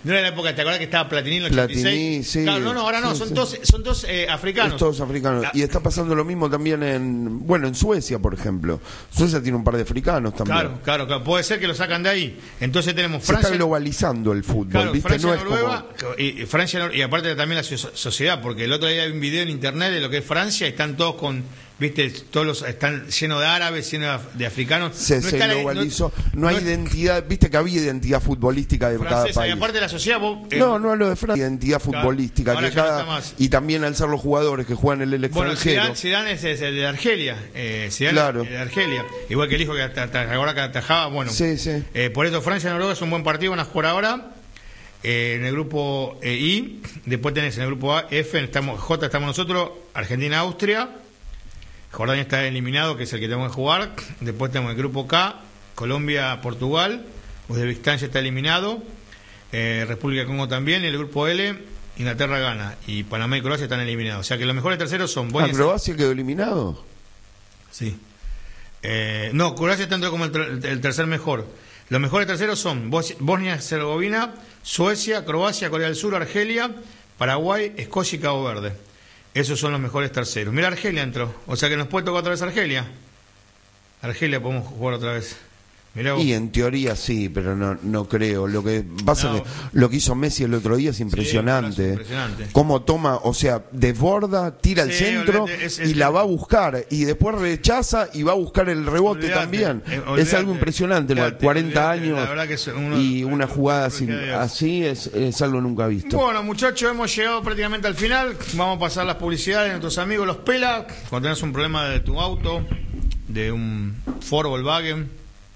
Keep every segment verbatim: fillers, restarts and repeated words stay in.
no era la época, ¿te acuerdas que estaba Platini en los ochenta y seis? Platini, sí. Claro, no, no, ahora no, sí, son, sí. Dos, son dos eh, africanos. Es todos africanos. La... Y está pasando lo mismo también en, bueno, en Suecia, por ejemplo. Suecia tiene un par de africanos también. Claro, claro, claro. Puede ser que lo sacan de ahí. Entonces tenemos Francia. Se está globalizando el fútbol, Claro, ¿viste? Francia, No es Noruega, como... y, y Francia, y aparte también la so- sociedad, porque el otro día vi un video en internet de lo que es Francia y están todos con, viste, todos los, están llenos de árabes, llenos de africanos. Se, no se está la- globalizó. no, No hay no, identidad, viste que había identidad futbolística de cada francesa, y país. aparte de la sociedad, vos, eh, No, no hablo de Francia, identidad futbolística. ahora Que ya no cada, está más. y también al ser los jugadores que juegan en el bueno, extranjero. Zidane, Zidane es, es el de Argelia, eh, Zidane Claro. es de Argelia, igual que el hijo que ata- ata- ahora que atajaba, bueno. Sí, sí. Eh, por eso Francia y Noruega es un buen partido, van a jugar ahora. Eh, en el grupo eh, I, después tenés en el grupo A, F, estamos, J estamos nosotros, Argentina, Austria, Jordania está eliminado, que es el que tenemos que jugar. Después tenemos el grupo K, Colombia, Portugal, Uzbekistán ya está eliminado, eh, República de Congo también, y el grupo L, Inglaterra gana, y Panamá y Croacia están eliminados. O sea que los mejores terceros son ¿A Bosnia. Croacia quedó eliminado? Sí. Eh, no, Croacia está entrando como el, ter- el tercer mejor. Los mejores terceros son Bos- Bosnia-Herzegovina, Suecia, Croacia, Corea del Sur, Argelia, Paraguay, Escocia y Cabo Verde. Esos son los mejores terceros. Mira, Argelia entró. O sea que nos puede tocar otra vez Argelia. Argelia podemos jugar otra vez. Mirá vos. Y en teoría sí, pero no no creo. Lo que pasa No. es que lo que hizo Messi el otro día es impresionante. Sí, impresionante. Cómo toma, o sea, desborda, tira al Sí, centro olvídate, es- es- y la va a buscar. Y después rechaza y va a buscar el rebote Olvídate, también. eh, Es olvídate, algo impresionante. Lo de olvídate, cuarenta olvídate, años la verdad que es uno- y una jugada así, Dios. así es, es algo nunca visto. Bueno, muchachos, hemos llegado prácticamente al final. Vamos a pasar las publicidades de nuestros amigos los Pela. Cuando tenés un problema de tu auto, de un Ford Volkswagen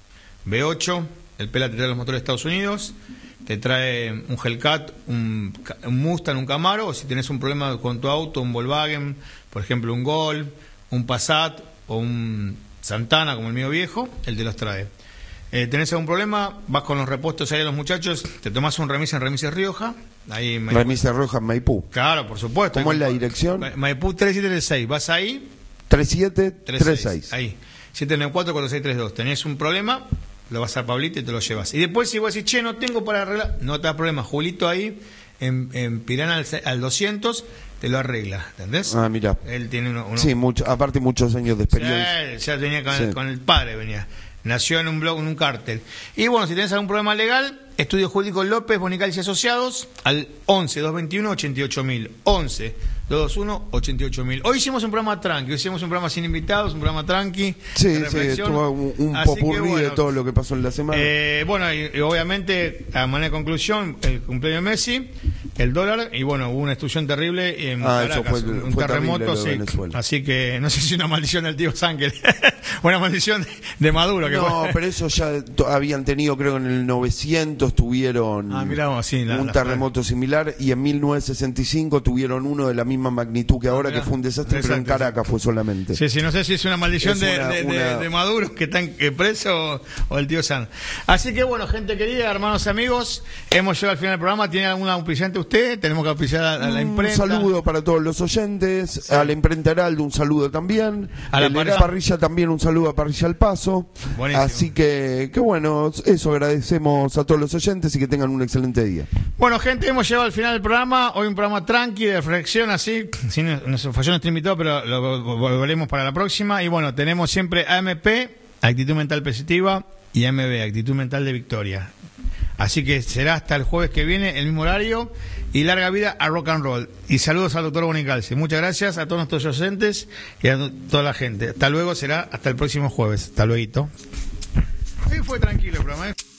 V ocho, el Pela te trae los motores de Estados Unidos, te trae un Hellcat, un, un Mustang, un Camaro, o si tenés un problema con tu auto, un Volkswagen, por ejemplo un Gol, un Passat o un Santana como el mío viejo, él te los trae. Eh, tenés algún problema, vas con los repuestos ahí a los muchachos, te tomás un remis en Remises Rioja, ahí en Maipú. Remisa Roja en Maipú. Claro, por supuesto. ¿Cómo Ahí es la con- dirección? Ma- Maipú tres siete tres seis, vas ahí, tres siete tres tres seis, seis. ahí, siete nueve cuatro cuatro seis tres dos, tenés un problema, lo vas a Pablito y te lo llevas. Y después si vos decís, che, no tengo para arreglar, no te da problema, Julito ahí, en, en Pirana al, al doscientos, te lo arregla, ¿entendés? Ah, mira. Él tiene uno... uno- Sí, mucho, aparte muchos años de experiencia. Sí, ya venía con, Sí. el, con el padre, venía. Nació en un blog, en un cártel. Y bueno, si tenés algún problema legal, Estudio Jurídico López, Bonical y Asociados, al once dos veintiuno ochenta y ocho mil. once dos veintiuno ochenta y ocho mil. Hoy hicimos un programa tranqui, hoy hicimos un programa sin invitados, un programa tranqui. Sí, de sí, reflexión. estuvo un, un Así que, popurrí bueno, de todo lo que pasó en la semana. eh, bueno, y, y obviamente, a manera de conclusión, el cumpleaños de Messi, el dólar, y bueno, hubo una destrucción terrible en Ah, eso Caracas, fue- un, un fue terremoto, terrible lo de sí. Venezuela. Así que no sé si es una maldición del tío Sángel, una maldición de, de Maduro. Que No, fue. pero eso ya to- habían tenido, creo, en el novecientos tuvieron Ah, mirá vos, sí, la- un la- terremoto similar y en mil novecientos sesenta y cinco tuvieron uno de la misma magnitud que ahora, mirá. que fue un desastre, pero en Exacto, Caracas fue solamente. Sí, sí, no sé si es una maldición Es de, una- de- de- una- de Maduro que está en- que preso o, o el tío San. Así que bueno, gente querida, hermanos y amigos, hemos llegado al final del programa. ¿Tiene alguna auspiciante usted? Tenemos que auspiciar a, a la imprenta. Un saludo para todos los oyentes, a la imprenta Heraldo un saludo también, A la El de parrilla. parrilla también un saludo a Parrilla al Paso. Buenísimo. Así que, que bueno, eso agradecemos a todos los oyentes y que tengan un excelente día. Bueno, gente, hemos llegado al final del programa. Hoy un programa tranqui, de reflexión, así. Si no- nos falló nuestro invitado, pero lo vol- volveremos para la próxima. Y bueno, tenemos siempre A M P, Actitud Mental Positiva, y A M B, Actitud Mental de Victoria. Así que será hasta el jueves que viene, el mismo horario, y larga vida a rock and roll. Y saludos al doctor Bonicalce. Muchas gracias a todos nuestros oyentes y a toda la gente. Hasta luego, será hasta el próximo jueves. Hasta luego. Hoy fue tranquilo el programa, ¿eh?